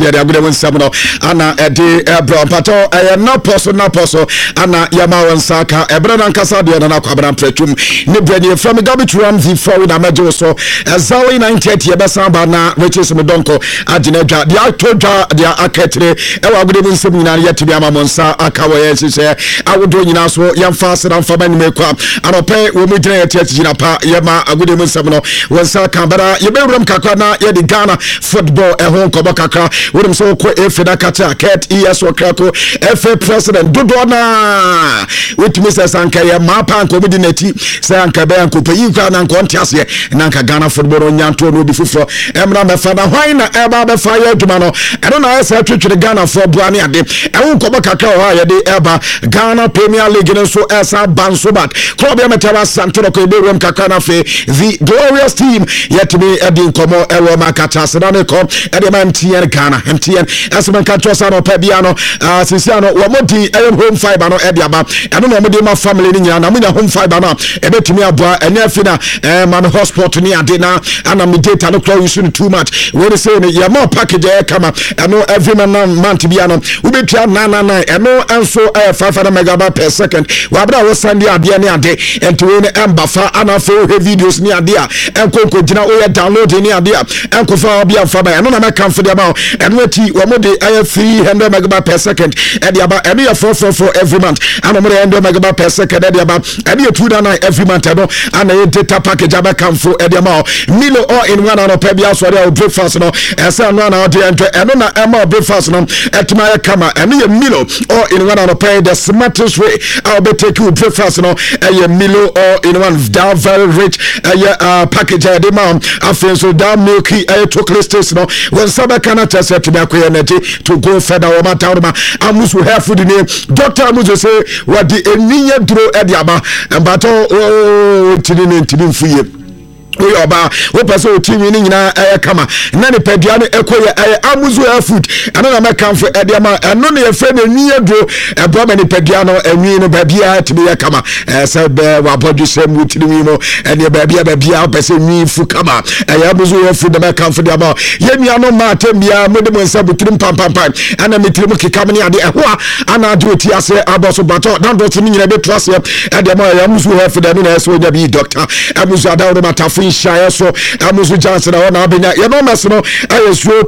ya de agudem nsam no ana ede bro pato na poso ana yama wansa ka ebra na nkasa de na kwabra mpratwum ne brani from garbage Ramsey for na majo so Zawi 90 ye besa ba na Riches Medonko agina dwa de atodwa de aketre e wa agudem nsam nyina ye tibi ama monsa aka wo ye sise awodo nyina so yamfa sera mfa mani mekwa anope wo mu gina ye tiatigina pa yema agudem nsam no wansa ka bara ye bewram kakra na ye de Ghana football ehon kobo kakra wodem so ko efeda kata ket ESO krako FA president dodona wetumi se sanka ye mapa nko bidi neti se anka be anko peyi kwa na nko ntiase na anka Ghana football nyanto no bi fufo emra me fada hwan na eba be fa ye aduma no eno na ese twetwe Ghana for buane ade ehon kobo kakra wa ye de eba Ghana Premier League no so esa banso back club ya metara santoro ko be kakra na fe the glorious team yet me edi nkomo ewo makata se na ne kom edi man TN Ghana MTN asman kanto sa no pabiano sisiano wo modi home fiber no edi aba eno no modi ma family ni nyina na munya home fiber no ebetumi aboa enya fina man hospital ni ade na ana me data no close you too much we say ne ya more package e kama eno every month biano ubetua 999 eno enso 500 megabyte per second wa bra wo send ade ni ade ento we ne embafa ana fo videos ni ade a enkonko gina wo ya download ni ade a enko fa bia fa ba eno na me kan for the about eno ti wo modi 300 megabyte per second edi aba eno ya 444 every month ana mo 100 megabyte per second edi aba eno ya 299 every month eno ana ye data package aba kan for edi ama Milo all in one ana pa bia so dey breakfast no esa no ana dey eno na ema breakfast no etima ya kama eno ya Milo all in one ana pa the smartest way I'll be take you breakfast no ye Milo all in one down very rich package edi ma afen so down milky chocolate taste no when saba kana tese to be energy to go further o matter ma amusu hair food ni doctor amusu say what the eniye duro ediaba but tini mfuye we oba we person otimi ni nyina kama na ne padua no ekoye amuzu food ana na meka mfo ediama eno ne yefe na nwie duro ebo ma ne padua no anwi no babia tibi kama se be wa bodu sem wutini mo ene babia pese nwi fu kama amuzu food na meka mfo diama ye nua no ma atembia mode mo nsa butirim pam ana metirim kekam ne ade ehoa ana ade oti ase aboso bato na do timi nyina betu ase ediama amuzu food na na so nya bi doctor amuzu adawo matafu shaya so amuzu Johnson na benya ye no mess no ISO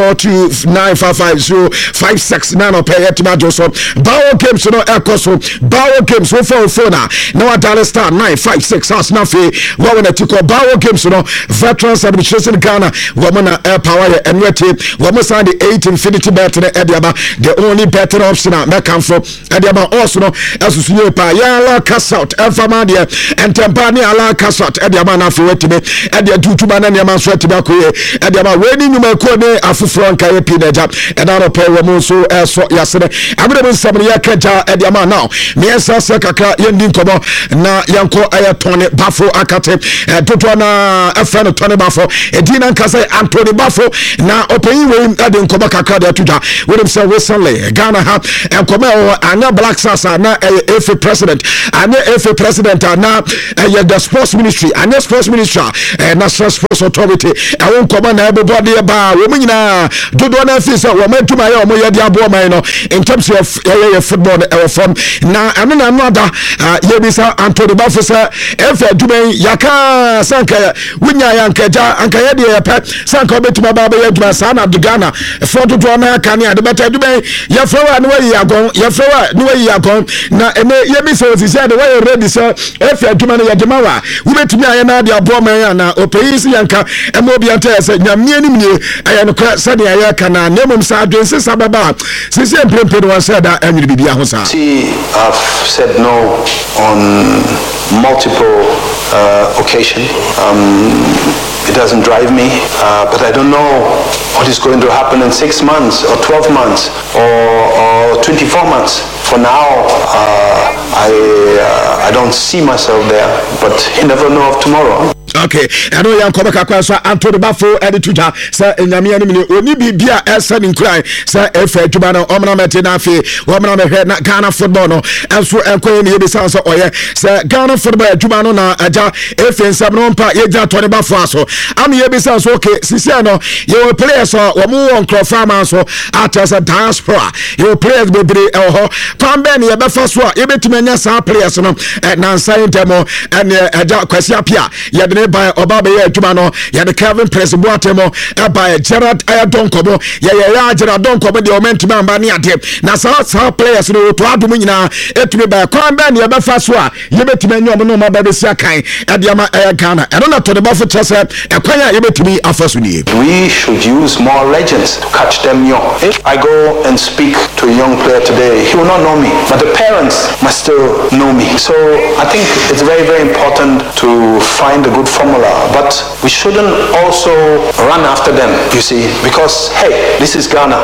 242955056 no pay etima joso bawo games no ekoso bawo games so for na dial star 956 as na fe wa na tiko bawo games no veterans administration Ghana wa na air power ye enwete wa mo send the 8 infinity bet na ediaba the only better option na make for ediaba also no asusu ye pa ya la cash out enfama de entempa ni ala cash out ediaba na fe wetime ede tutuba na ne manso atiba koye ede ma weni nyuma ko ne afufro nka ye pineja ede ro pe wo mo so eso yasere abere mo nsabere ya kaja ede ma now me esa se kakra yendi nkobo na yanko aya tone bafo akate toto na afra no tone bafo edina nka say Anthony Bafo na opeyi we ade nkobo kakra de tuja we say recently Ghana ha nkobo anya Black Stars na FA president anya FA president na the sports ministry anya sports ministry National Sports Authority I won't come on everybody about women do na fisa wo matuma ya omo yede abo man no in terms of football from na another yebisa Anthony Bafo say efa dumen yaka sanka wunya yankaja anka yede ya pet sanka obetuma baba ya duma sana de Ghana for to do na kan ya de beta dumen ya frowa no way yagon ya frowa no way yagon na ene yebisa osisi de way ready so efa duma no ya duma wa wubetumi aye na de abo man na opeyisi yanka emobi anta se nyamie ni mnie aya no kra sade aya kana nemom sa adwense sababa sisi emprempe no say da anwiri bibia ho sa. See, I've said no on multiple occasions. It doesn't drive me, but I don't know what is going to happen in 6 months or 12 months or 24 months. For now, I don't see myself there, but you never know of tomorrow. Okay, I know young Kobaka Kwasa Anthony Bafo edituja sir Nyame anim oni bibia esa ni nkran sir efe adwuma no omna mete na afi omna mehwe na Ghana football no enso enkoye ni yebisa so oye sir Ghana football adwuma no na aja efe nsam no mpa yeja Anthony Bafo aso am yebisa so okay sisia no ye players so omo won crofama so atasa diaspora ye players bebre ho kwambe ne yebefa so yebetime nya sa players no na nsan demo ene aja kwasi apia ye by Obaba adwuma no ye de Kevin Prince Boatemo by Gerard Ayadonkobo ye Gerard Donkobo de moment mamba ne ade na sa players no to adum nyina etumi by kwamba ne yebefa so a ye betumi anyom no maba be sia kan ade ama Ghana eno na to de bafo chese ekwanya ye betumi afaso ni. We should use more legends to catch them young. If I go and speak to a young player today, he will not know me, but the parents must still know me. So I think it's very, very important to find a good formula, but we shouldn't also run after them, you see, because hey, this is Ghana.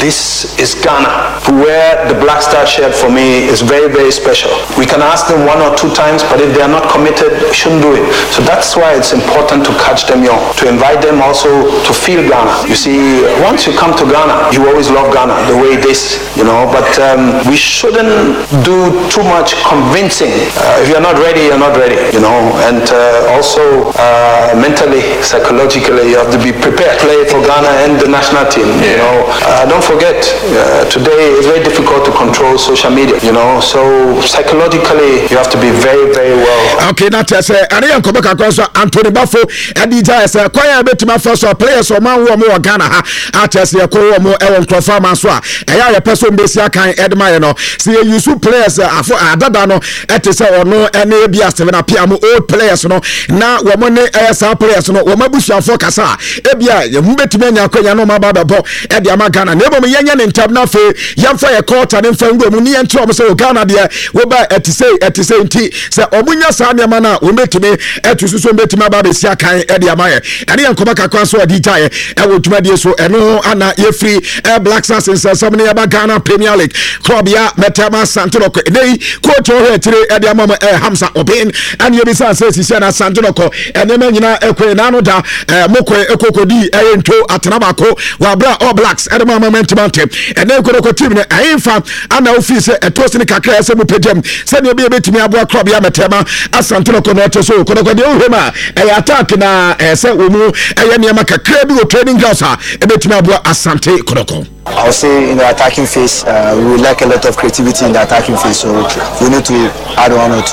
To wear the Black Star shirt for me is very, very special. We can ask them 1 or 2 times, but if they are not committed, we shouldn't do it. So that's why it's important to catch them young, to invite them also to feel Ghana. You see, once you come to Ghana, you always love Ghana the way it is, you know, but we shouldn't do too much convincing. If you're not ready, you're not ready, you know, and also mentally, psychologically, you have to be prepared. Play for Ghana and the national team, you know. Don't forget, today it's very difficult to control social media, you know, so psychologically, you have to be very, very well. Okay, that is Arian Kobaka Kosa, Anthony Bafo, and DJ said, Quaya Betima first players or man more Ghana, Atas Yako, more Aaron Crofama Swa, a person Bessia can admire no. See, you see players for Adadano, Etisa or no, and Abia 7 Piamo, old players, no, now woman ASR players, no, Wamabusha Focasa, Ebia, you move to Mania Koyano Mababo, Ediama Ghana, never me yan in Tabnafe, Yamfa a court and Infango, Muni and Thomas, Ghana, dear, Weba at the tea, say, Omunya Samia Mana, we met to me, at to Susan Betima Babisia Kai, Ediamaya, and Ian Kobaka Kwaso, DJ, I will to Media so, and no, Anna, Yefri, Black Stars in Samia Ghana Premier League, Klobia, Metama, Santoloco, they quote your head today, Ediamama, Hamza, Obin, and Yabisa says, he said, Santoloco, and the Menina, Equinano, Moko, Ekokodi, Ento, Atanabako, Wabra, All Blacks, and the moment and then Kodoko team, I ain't found an office, a toast in the Kaka, Pedem, send your baby to me about Klobia, Metama, as Santoloco, so Kodoko, a attack na say we move Yamaka Krebu training grounds a bit more Asante Kodoko. I'll say in the attacking phase, we would like a lot of creativity in the attacking phase, so we need to add 1 or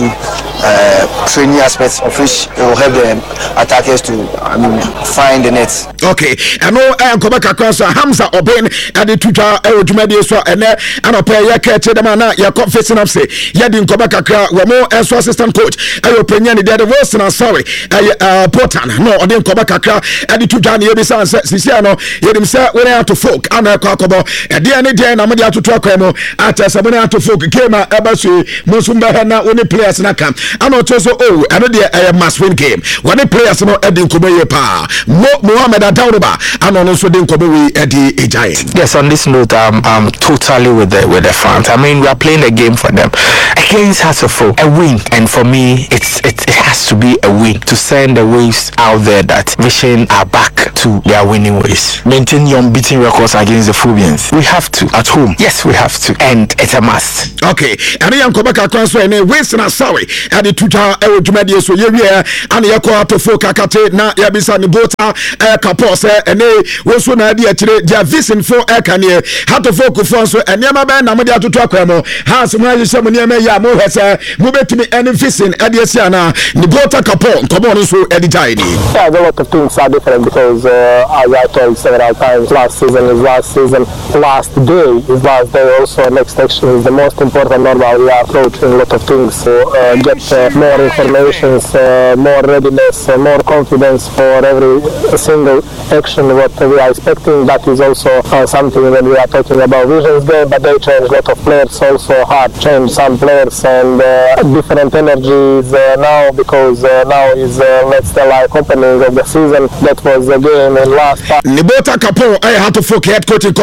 2 training aspects of which will help the attackers to find the nets. Okay, I know I am Kobaka Kwasa Hamza Obin and the Tuta Jumadi so and I pay your catch the man, your confessing of say, Yadin Kobaka, we're more as assistant coach. I open any the worst and I'm sorry. Potan, no, I didn't Kobaka and the Tuta Yabisa Siciano, Yadim say, when I have to folk, and I at the end of the day, I'm going to talk about Sabana to folk game at Abasu, Musumba, only players in a camp. I'm not so oh, another must win game. When the players know Edin Kobe Pa, Mohammed Adauba, and also Din Kobe Eddie Giant. Yes, on this note, I'm totally with the fans. I mean, we are playing a game for them against Hasselhoff, a win, and for me, it has to be a win to send the waves out there that Vision are back to their winning ways. Maintain your unbeaten records against the Phobians. We have to at home. Yes, we have to, and it's a must. Okay, and I am Kobaka transfer and Winston sorry. At the Tuta Jumadi so yeah, and Yako to Fokakate na Yabisa Nibota Kapos and they was one idea today. They are visiting for Ekanye. How to focus on so and Yamaban Namadia to Takwemo has some Yamo has moved to me and visiting Ediasiana Nibota Kapon. Come on, so Editini. Yeah, a lot of things are different because as I told several times, last season is last season, last day is last day. Also, next action is the most important. Normally, we are approaching a lot of things. So get more information, more readiness, more confidence for every single action what we are expecting. That is also something when we are talking about Vision's game, but they change a lot of players, also hard change some players and different energies now because now is let's tell like opening of the season. That was the game in last part. Nibota Kapo, I had to forget coaching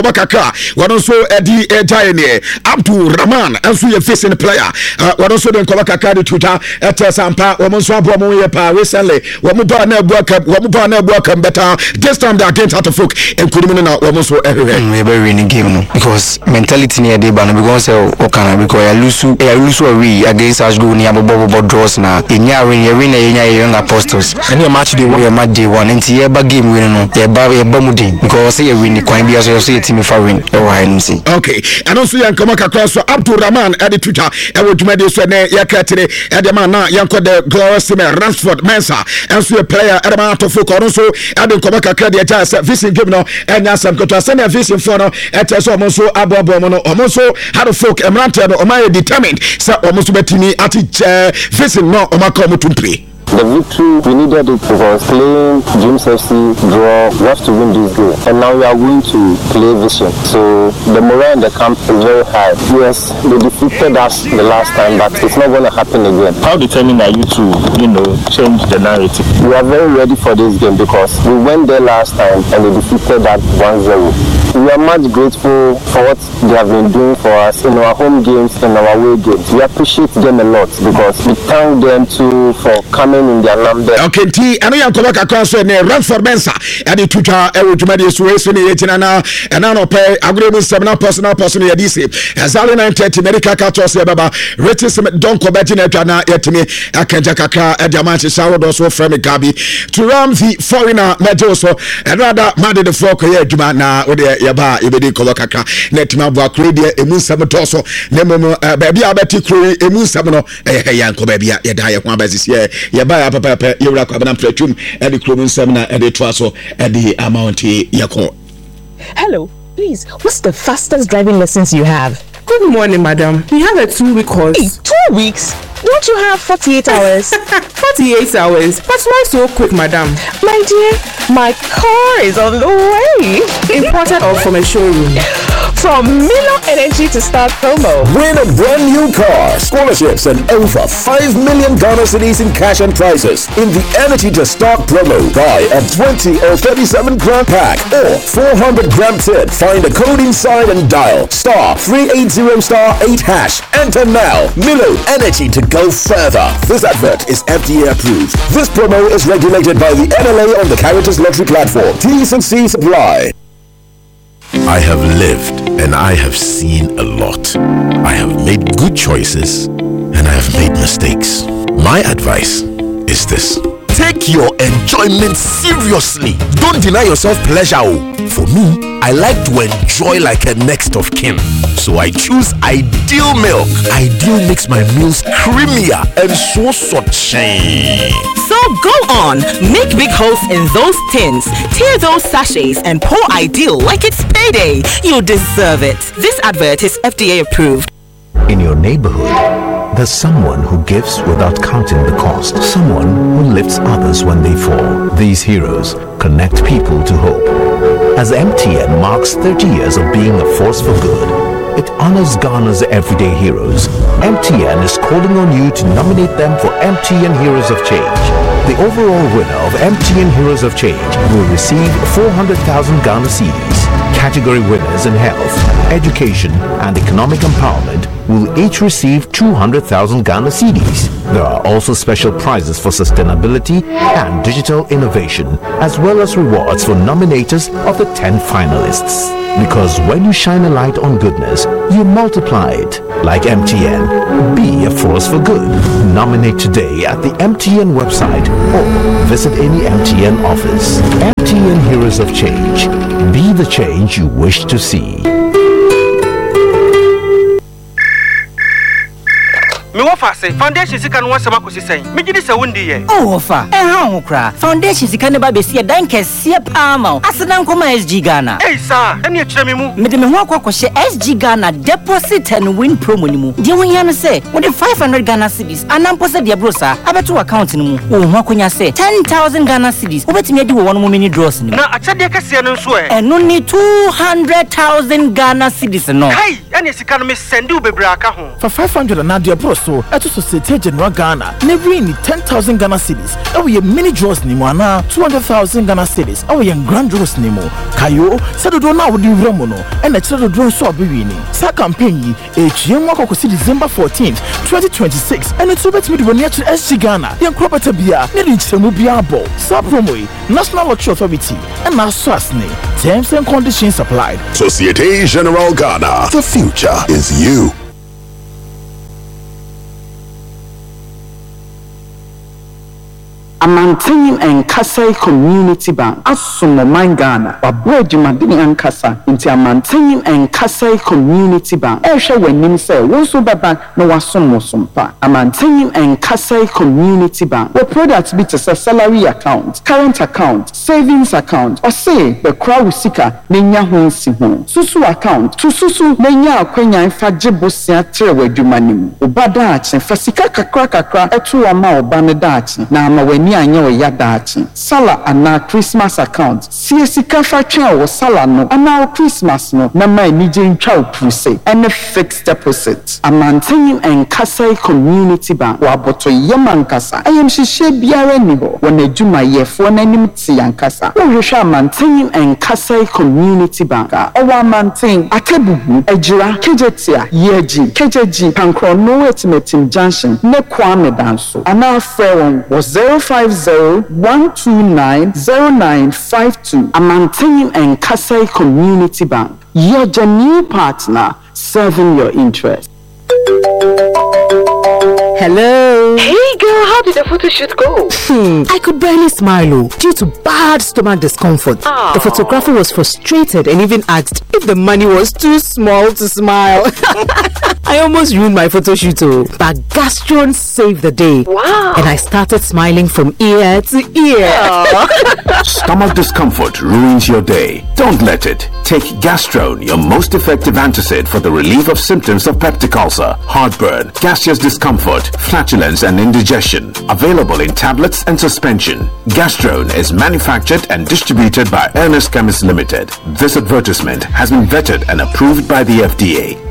nkɔmɔ kakra wɔn nso ɛdi ɛgya yɛ Abdul Rahman nso yɛ facing player wɔn nso de nkɔmɔ kakra de tuta ɛtɛ sampa wɔn nso aboa wɔn yɛ paa recently wɔn ba na ebu akam better this time they against Atofok nkurimu na wɔn nso ɛhwehwɛ. We be winning game no because mentality near dey ban because okana because ya lose we against us go near bobo draws na enya win young apostles and your match day one and tie ba game win no ye ba mudin because say you win kwan bia so say team fa win okay and also yan kama kakra so Abdul Rahman at the Twitter e wo dwumade so ne ya katere e de man na yanko de Glorious Ransford Mensah and so a player e de man Atofok ono so e de kama kakra de ja se vision game no enya sam koto asem vision for no e te so omo so aboabo mo no omo so Atofok emrante no omo ye determined say omo so betimi ati vision no omo ka omo tumpre. The victory, we needed it because playing Dreams FC draw, we have to win this game. And now we are going to play Vision. So the morale in the camp is very high. Yes, they defeated us the last time, but it's not going to happen again. How determined are you to, change the narrative? We are very ready for this game because we went there last time and they defeated that 1-0. We are much grateful for what they have been doing for us in our home games and our away games. We appreciate them a lot because we thank them too for coming in their number. Okay, I know you come back across and Ransford Mensah and the Twitter every so ni yetina na and now pay agreement seminar personal yadisi azali 930 medical cartos baba rates don't come back in na yetimi akenja kakra ediamanchi shawo do so frame gabi to Ramsey foreigner mejo so and rather made the floor koye adwuma na ode yaba ibedi kowa kakra netima bo akure de emu nsam to so na memo baby abeti kure emu nsam no yanko baby ya da ye ho abazisi ye ba papa yewra kwabana platum and the chrome seminar and the twaso and the amount yako. Hello, please, what's the fastest driving lessons you have? Good morning, madam. We have a 2-week course. Hey, 2 weeks? Don't you have 48 hours? 48 hours? But why so quick, madam? My dear, my car is on the way. Imported or from a showroom? From Milo Energy to start promo. Win a brand new car, scholarships, and over 5 million Ghana cedis in cash and prizes in the Energy to Start promo. Buy a 20 or 37 gram pack or 400 gram tin. Find a code inside and dial *380*8#. Enter now. Milo Energy to go further. This advert is FDA approved. This promo is regulated by the NLA on the Caritas Lottery platform. T's and C's apply. I have lived and I have seen a lot. I have made good choices and I have made mistakes. My advice is this: take your enjoyment seriously. Don't deny yourself pleasure. For me, I like to enjoy like a next of kin. So I choose Ideal Milk. Ideal makes my meals creamier and so chain. So go on, make big holes in those tins, tear those sachets, and pour Ideal like it's payday. You deserve it. This advert is FDA approved. In your neighborhood, there's someone who gives without counting the cost. Someone who lifts others when they fall. These heroes connect people to hope. As MTN marks 30 years of being a force for good, it honors Ghana's everyday heroes. MTN is calling on you to nominate them for MTN Heroes of Change. The overall winner of MTN Heroes of Change will receive 400,000 Ghana cedis. Category winners in health, education, and economic empowerment will each receive 200,000 Ghana cedis. There are also special prizes for sustainability and digital innovation, as well as rewards for nominators of the 10 finalists. Because when you shine a light on goodness, you multiply it. Like MTN, be a force for good. Nominate today at the MTN website or visit any MTN office. MTN Heroes of Change. Be the change you wish to see. Me wafa say foundation sika no wasema ko sisen me gidi se wundi ye wafa ho kra foundation sika ne ba be sie dan kese pa ma asedan koma SG Ghana sa ene kire me mu me de me ho akwakohye SG Ghana deposit and win promo ni mu de wonya no say wo de 500 Ghana cedis anampo se de brosa abeto account ni mu wo ho akonya say 10,000 Ghana cedis obetimi adi wo wono mo mini draws ni na achade kase no nso eno ni 200,000 Ghana cedis no ene sika no me send u bebra aka ho for 500 na de bros so eto Societe Generale Ghana never ni 10,000 Ghana cedis e mini draws ni mo ana 200,000 Ghana cedis e grand draws ni mo kayo se dodo na wodi wura mo no e na kire dodo so obewini sa campaign yi e chie mo akokosi December 14th 2026 and it's about me to be SG Ghana yen kropata bia ne di chiremu bia bo sa promo yi National Lottery Authority and na so asne terms and conditions applied. Societe Generale Ghana, the future is you. Amantini and Kasai Community Bank Asumo Mangana Wabo Jumadini and Kasa into Amantini and Kasai Community Bank Esha when say Wosu Baba no Wasumo Sumpa Amantini and Kasai Community Bank where products be to salary account, current account, savings account, or say the crowd seeker Nenya Hunsiho Susu account to Susu Nenya Quenya and Fajibusia Trewe Jumanim Ubadachi and Fasika Kakra Etu Ama Banadachi Nama when anyo ya dachi sala ana Christmas account siesika fa twa wo sala no ana Christmas no na mai ni je ntwa opuse and fixed deposit Amantini and Kasai Community Bank wa boto yemankasa ayem hihye biara ni ho wona adwuma yefo na nim ti yankasa wo hwehwe Amantini and Kasai Community Bank owa Amantini akebubu ejira kejetia yeji kejeji pankro no etimetim junction ne kwame danso ana frewon was 050-129-0952 Amantini and Kasai Community Bank. Your genuine partner serving your interest. Hello. Hey girl, how did the photo shoot go? I could barely smile due to bad stomach discomfort. The photographer was frustrated and even asked if the money was too small to smile. I almost ruined my photo shoot, but Gastron saved the day. Wow. And I started smiling from ear to ear. Stomach discomfort ruins your day. Don't let it. Take Gastron, your most effective antacid for the relief of symptoms of peptic ulcer, heartburn, gaseous discomfort, flatulence and indigestion. Available in tablets and suspension. Gastron is manufactured and distributed by Ernest Chemist Limited. This advertisement has been vetted and approved by the FDA.